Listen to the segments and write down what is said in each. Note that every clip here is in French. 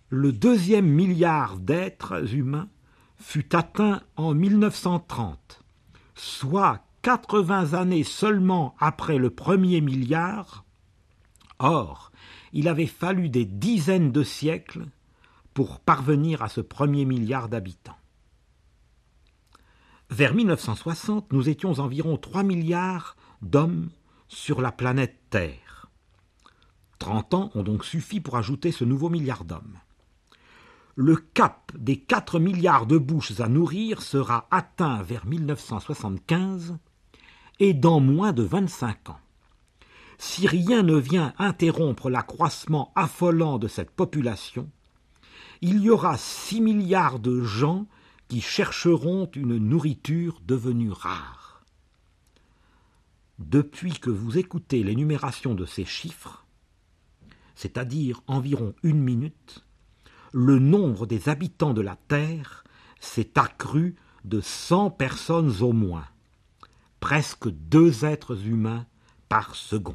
Le 2e milliard d'êtres humains fut atteint en 1930, soit 80 années seulement après le 1er milliard. Or, il avait fallu des dizaines de siècles pour parvenir à ce 1er milliard d'habitants. Vers 1960, nous étions environ 3 milliards d'hommes sur la planète Terre. 30 ans ont donc suffi pour ajouter ce nouveau milliard d'hommes. Le cap des 4 milliards de bouches à nourrir sera atteint vers 1975 et dans moins de 25 ans. Si rien ne vient interrompre l'accroissement affolant de cette population, il y aura 6 milliards de gens qui chercheront une nourriture devenue rare. Depuis que vous écoutez l'énumération de ces chiffres, c'est-à-dire environ 1 minute, le nombre des habitants de la Terre s'est accru de 100 personnes au moins, presque 2 êtres humains par seconde.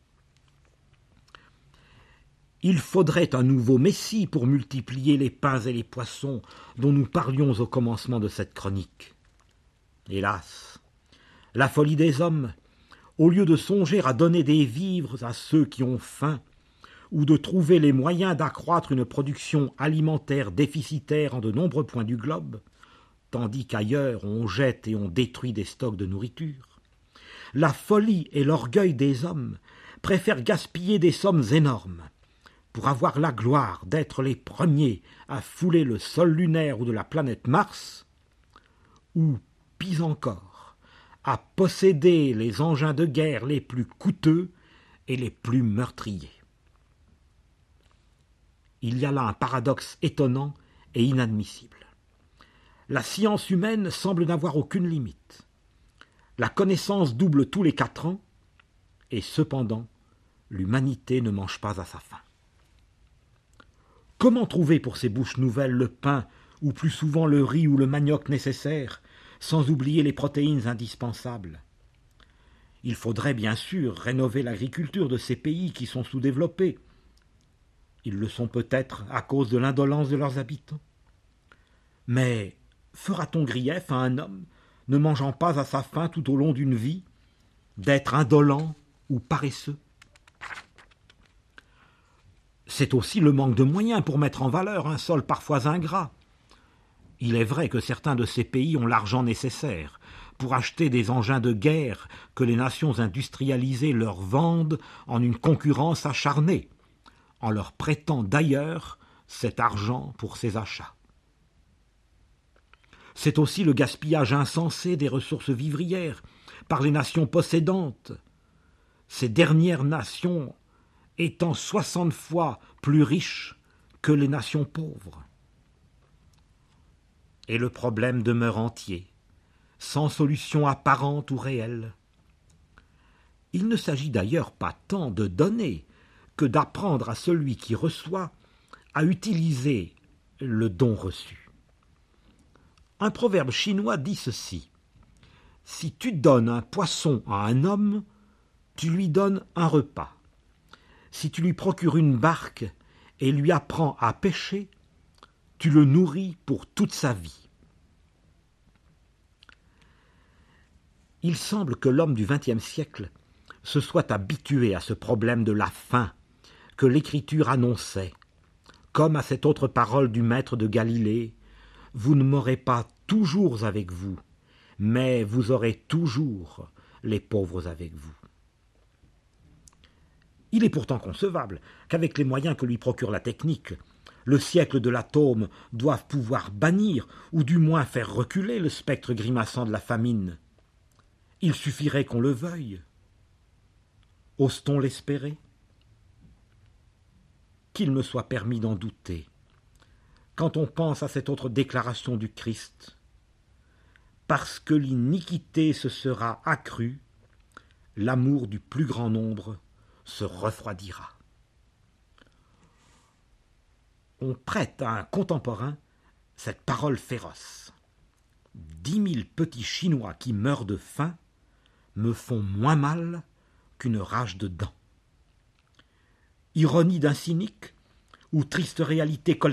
Il faudrait un nouveau Messie pour multiplier les pains et les poissons dont nous parlions au commencement de cette chronique. Hélas, la folie des hommes, au lieu de songer à donner des vivres à ceux qui ont faim, ou de trouver les moyens d'accroître une production alimentaire déficitaire en de nombreux points du globe, tandis qu'ailleurs on jette et on détruit des stocks de nourriture, la folie et l'orgueil des hommes préfèrent gaspiller des sommes énormes pour avoir la gloire d'être les premiers à fouler le sol lunaire ou de la planète Mars, ou, pis encore, à posséder les engins de guerre les plus coûteux et les plus meurtriers. Il y a là un paradoxe étonnant et inadmissible. La science humaine semble n'avoir aucune limite. La connaissance double tous les 4 ans, et cependant, l'humanité ne mange pas à sa faim. Comment trouver pour ces bouches nouvelles le pain, ou plus souvent le riz ou le manioc nécessaires, sans oublier les protéines indispensables? Il faudrait bien sûr rénover l'agriculture de ces pays qui sont sous-développés. Ils le sont peut-être à cause de l'indolence de leurs habitants. Mais fera-t-on grief à un homme, ne mangeant pas à sa faim tout au long d'une vie, d'être indolent ou paresseux? C'est aussi le manque de moyens pour mettre en valeur un sol parfois ingrat. Il est vrai que certains de ces pays ont l'argent nécessaire pour acheter des engins de guerre que les nations industrialisées leur vendent en une concurrence acharnée, en leur prêtant d'ailleurs cet argent pour ces achats. C'est aussi le gaspillage insensé des ressources vivrières par les nations possédantes, ces dernières nations étant 60 fois plus riches que les nations pauvres. Et le problème demeure entier, sans solution apparente ou réelle. Il ne s'agit d'ailleurs pas tant de donner que d'apprendre à celui qui reçoit à utiliser le don reçu. Un proverbe chinois dit ceci: si tu donnes un poisson à un homme, tu lui donnes un repas. Si tu lui procures une barque et lui apprends à pêcher, tu le nourris pour toute sa vie. Il semble que l'homme du XXe siècle se soit habitué à ce problème de la faim que l'Écriture annonçait, comme à cette autre parole du maître de Galilée: vous ne m'aurez pas toujours avec vous, mais vous aurez toujours les pauvres avec vous. Il est pourtant concevable qu'avec les moyens que lui procure la technique, le siècle de l'atome doive pouvoir bannir, ou du moins faire reculer le spectre grimaçant de la famine. Il suffirait qu'on le veuille. Ose-t-on l'espérer? Qu'il me soit permis d'en douter, quand on pense à cette autre déclaration du Christ: parce que l'iniquité se sera accrue, l'amour du plus grand nombre se refroidira. On prête à un contemporain cette parole féroce: 10 000 petits Chinois qui meurent de faim me font moins mal qu'une rage de dents. Ironie d'un cynique ou triste réalité collective?